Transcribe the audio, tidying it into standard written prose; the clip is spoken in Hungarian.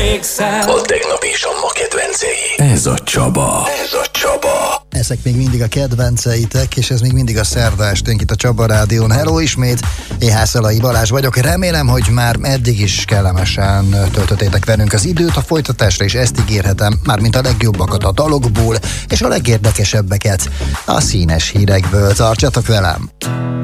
emlékszel. A tegnap és a ma kedvencei. Ez a Csaba. Ezek még mindig a kedvenceitek, és ez még mindig a szerda esténk itt a Csaba Rádión. Hello ismét, én Hászalai Balázs vagyok. Remélem, hogy már eddig is kellemesen töltöttétek velünk az időt a folytatásra, és ezt ígérhetem, mármint a legjobbakat a dalokból, és a legérdekesebbeket a színes hírekből. Tartsatok velem!